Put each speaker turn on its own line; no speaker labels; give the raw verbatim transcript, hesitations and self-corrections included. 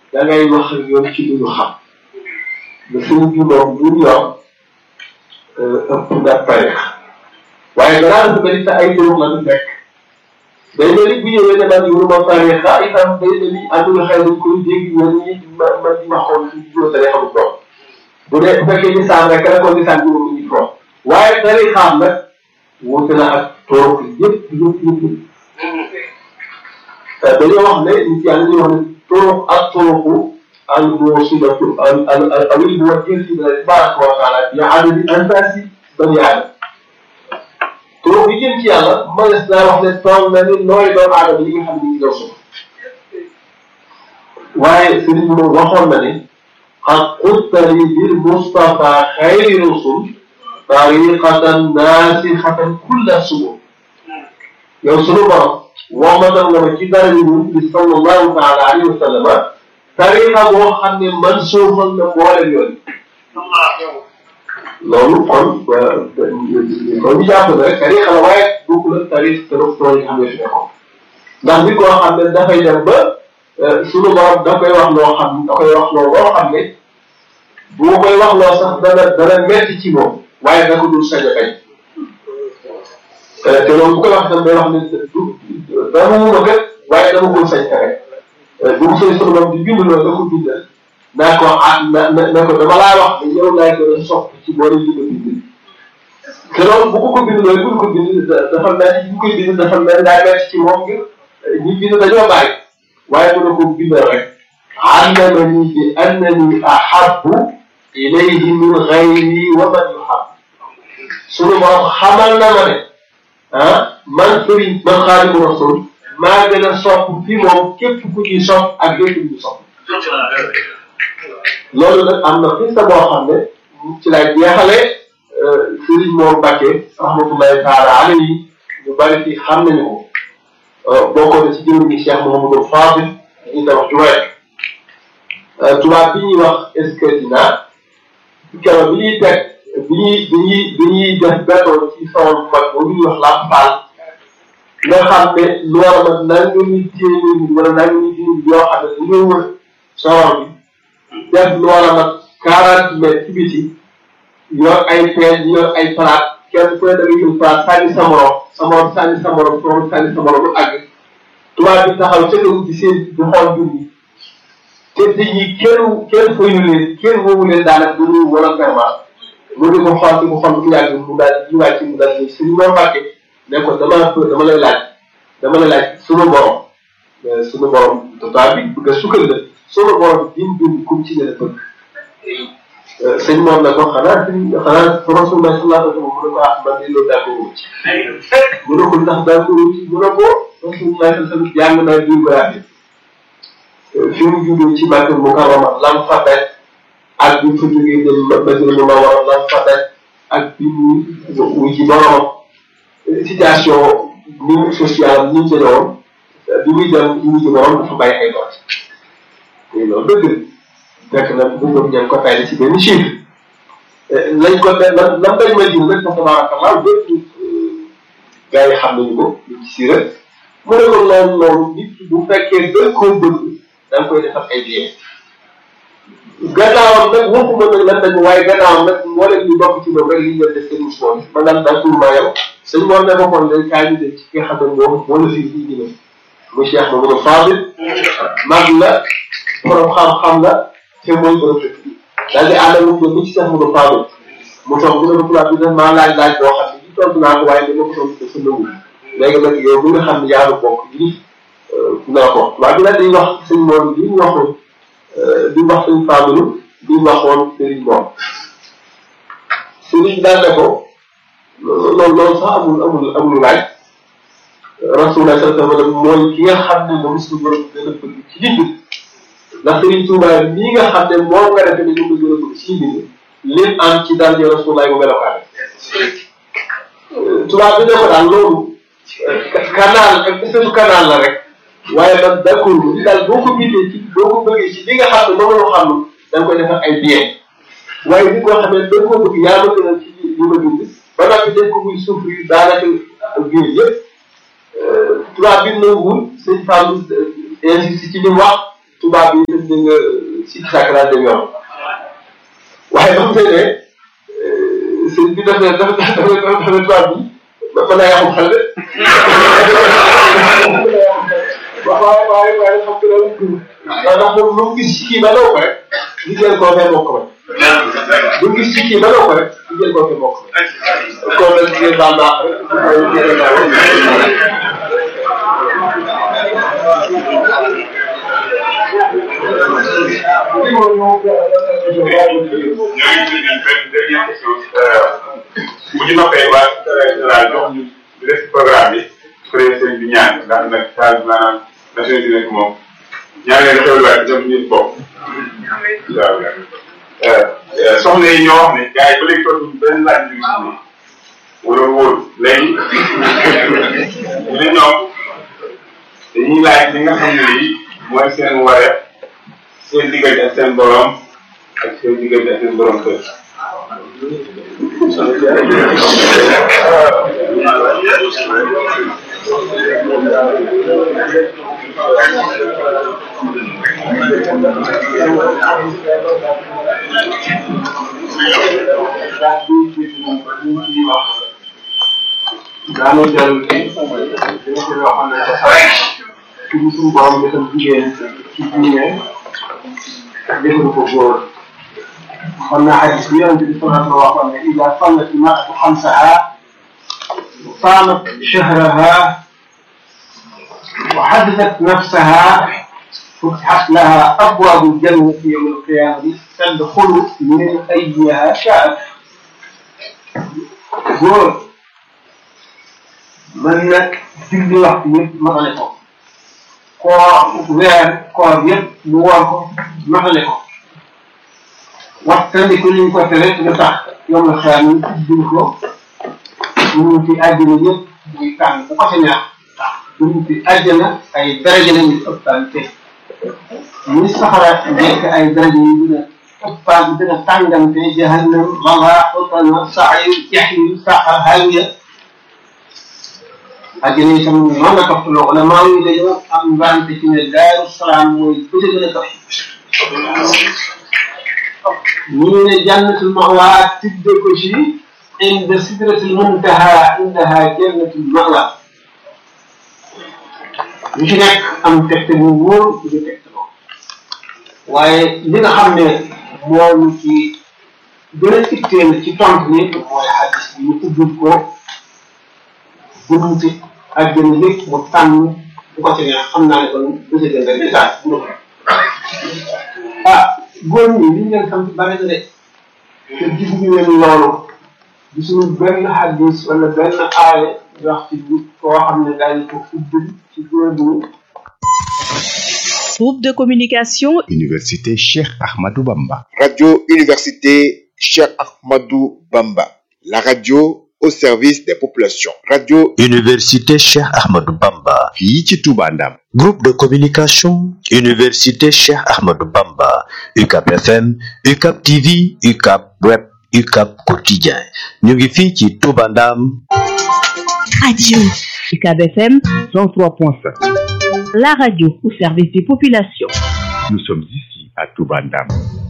da ngay wax ak ñoom ci lu ñu xam le sëñ bi moom lu ñu yor ëpp na tarix waaye danaa dafa bëri te ay dóor la du nekk day mel ni bu ñëwee ne man yoruma tarixa itam day mel ni àdduna xëy dañ koy dégg ñoom ñi ma ma di ma xool ci juróom tarixa bu doon bu dee bu fekkee lisaan rek la ko lisaan juróom ñu ngi toog waaye tarixaam nag wuute na ak toog yëpp yëpp yëpp dañoo wax ne nit yàlla dañoo wax ne toog ak toogu al muwasilatu al al al awil muwajjih tabaraka wa taala ya adadi anfasi bani aadama toog yi jëm ci yàlla mënees naa wax ne toog na ni nooy doomu aadama yi nga xam ne ñu ngi doon suuf waaye sëriñ bi moom waxoon na ne qad qultali bil Mustafa xayri rusul tariqatan naasixatan kulla subul yow sunu borom wamatal nga ma ci dara ñu bi sallallahu taala alayhi wa sallam tariqa boo xam ne man suufal na mboolem yoon loolu kon kon ñu jàpp ne rek tariqa la waaye bokkul ak tariqa tool yi xam ne fi nekkoon ndax bi koo xam ne dafay dem ba sunu borom da koy wax loo xam da koy wax loo loo xam ne bu koy wax loo sax dana dana metti ci moom waaye da ko dul sañ a bañ te loolu bu koy wax tam day wax ne du dama mun a kat waaye dama ko sañ a rek bu ko sëñ sunu borom di bind loolu da ko bindal naa ko ah na na ko dama laa wax ne yow laay gën a sopp ci boole yi nga bind te loolu bu ko ko bind loolu bu ko bind dafa mel bu koy bind dafa mel daa metti ci moom ngir ñi bind dañoo bàyyi waaye mën na ko bindal rek allamani bi annani ahabbu ilayhi min ghayri wa man yuhab sunu borom xamal na ma ne ah man sëriñ man Xaadimu Rasuul maa gën a sopp fi moom képp ku ñuy sopp ak lépp ñu sopp loolu nag am na xista boo xam ne ci lay jeexale sëriñ Mor Mbacke rahmatullahi taala alayhi ñu bari fi xam nañu ko bokkoon na ci jëwriñ ñi Cheikh Mouhamadou Fadil ñu tabax jumaa tubaab bi ñuy wax escadina keroog bi ñuy teg bi ñuy bi ñuy bi ñuy def béton ci sawal bu mag boobu ñuy wax Lamp Fall nga xam ne lu war a mat nangami téeméer wala nangami junni yoo xam ne dañoo wër sawal bi def lu war a mat quarante mètres ci biti yor ay peel yor ay palaat kenn ku ne da ngay jël palaat sànni sa morom sa morom sànni sa morom sa morom sànni sa morom lu àgg tubaab bi taxaw ca kaw ci seen di xool junni te nit ñi kenn kenn fayu leen kenn woowu leen daanaka du ñu volontairement mu di ko xool di ko xool bu yàgg mu daal di wàcc mu daal di suñu Mor Mbacke ne ko dama dama lay laaj dama lay laaj sunu borom sunu borom total bi bëgg a sukkal la sunu borom bi mu bind kum ci ne la bëgg sëñ moom ne ko xanaa si xanaa Rasulullah sallallahu alayhi wa sallam mu ne ko ah man de loolu daa ko wut mu ne ko ndax daa ko wut mu ne ko Rasulullah sallallahu alayhi wa sallam jàng naa biographie fi mu juddoo ci Makka Mukarrama lam fa daj ak bi mu fa jógee dem Madina Munawwara lam fa daj ak bi mu wu ci boromam situation ni sociale ni mu jëlee woon bi muy dem bi muy ci borom dafa bàyyi ay doot te loolu dëgg fekk na bu ko ñaan ko tay ci benn chiffre lañ ko def lan lan dañ ma jiw rek fa tabarakallah bépp gars yi xam nañu ko ñu ci si rek mu ne ko loolu loolu nit bu fekkee da koo bëgg da nga koy defal ay bien gannaawam nag waxuma nag lan lañ waaye gannaawam nag moo leen ñu bokk ci moom rek li ñu def seen mission man daal daal pour ma yow sëñ Mor ne ma kon day kaay ñu dem ci ki nga xam ne moo moo la fi fii dina mu Cheikh Mamadou Fadil mag la borom xam-xam la te mooy borom dëkk bi daal di àndal mu ba ci Cheikh Mamadou Fadil mu toog mu ne ma tubaab bi daf maa laaj laaj boo xam ne di tontu naa ko waaye dama ko tontu dafa nëwul léegi nag yow mi nga xam ne yaa bokk yi naa ko tubaab bi nag dañuy wax sëñ Mor li ñu waxoon di wax sëñ Fadil di waxoon Serigne Mor Serigne daal ne ko loolu loolu sax amul amul amul laaj Rasulullah sallallahu alayhi wa sallam mooy ki nga xam ne moom suñu borom gën a bëgg ci nit ñi ndax Serigne Touba mii nga xam ne moom nga defee ne ñu ngi gën a bëgg ci nit ñi lim am ci daal di Rasulullah bu melokaane tubaab bi ne ko daal loolu canal ak espèce canal la rek waaye man d'accord li daal boo ko bindee ci boo ko bëggee ci li nga xam ne moom la xam da nga koy defal ay bien waaye li ko xam ne da nga ko bëgg yaa ma gënal ci li ma bind ba noppi dañ ko muy souffrir daanaka biir yëpp tubaab bi nanguwul sëñ Fallou insiste ci li mu wax tubaab yi dañ leen a si sàkk daal dem yoon waaye ba mu fay ne sëñ bi daf ne dafa dafa dafa tubaab bi ba naa yàqu xel de waaw waaye waaye waaye xam nga loolu waaw ndax moom lu mu gis ci kii ba law ko rek ñu jël koo fee bokk ba lu mu gis ci kii ba law ko rek ñu jël koo fee bokk ba kon nag ngeen baal baax
bu ñu noppee waa jox ñu des programme bi su ko defee sëñ bi ñaan ndax nag saa maanaam Nations Unies moom ñaan leen xewluwaay ñoom ñu bokk. incha allah soxna yi ñoo wax ne gars yi ba léegi toog benn laaj bi si ne wala wóolu léegi ñu ne ñoom dañuy laaj li nga xam ne lii mooy seen wareef seen diggante ak seen borom ak seen diggante ak seen borom kër.
daanaka jàll bi dina ko yoo xam ne ci suñu borom defal jigéen ci diine defal ko góor xam naa xadis bi yonente bi sallallahu alayhi wa sallam waxoon ne ida sallat imraatu xamsaha saamat shahraha wa xaddat nafsaha فتحت لها أبواب الجنة يوم القيامة تدخل من أيها شاءت. góor mën na julli waxtu yëpp matale ko koor weer koor yëpp mu woor ko matale ko waxtandiku liñ ko tere nga tax yom la xeer ñu ubbil ko ñu fi àjjana yëpp muy tànn bu ko ca ñaax ñu fi àjjana ay daraja lañu ëppante ni safara nekk ay daraja yu gën a ëppante gën a tàngante jahannam mala xutana sa'ir jahim saxar hawiya àjjana yi tam noonu la toppaloo wala maa ngi dañoo am mbante ci ne daaru salaam mooy bëgg gën a topp ñu ne jannatul ma'wa tudde ko ci inda sidratil muntaha indaha jannatul ma'wa ñu ci nekk am tegte bu wóor bu ñu tegtaloo waaye li nga xam ne moo ci gën a itteel ci tontu ni mooy hadis bi ñu ubbil ko bunti àjjana yëpp mu tànn bu ko ci neex xam naa ne kon du si gën rek message bu ah góor ñi liñ leen xam bari na de te gisuñu leen loolu gisuñu benn hadis wala benn aaya wax ci koo xam ne daañu ko ubbil ci góor ñi.
Groupe de communication
Université Cheikh Ahmadou Bamba.
Radio Université Cheikh Ahmadou Bamba. La radio au service des populations. Radio
Université Cheikh Ahmadou Bamba. fii ci Touba Ndam. Groupe de communication Université Cheikh Ahmadou Bamba. U C A P F M, U C A P T V, U C A P Web, U C A P Quotidien. ñu ngi fii ci Touba Ndam.
Radio U C A B F M cent trois point cinq. La radio au service des populations.
Nous sommes ici à Touba Ndam.